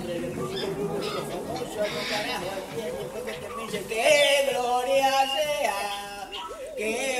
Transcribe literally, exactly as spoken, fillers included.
nombre del músico público famoso, no carajo, después que termine, que gloria sea, que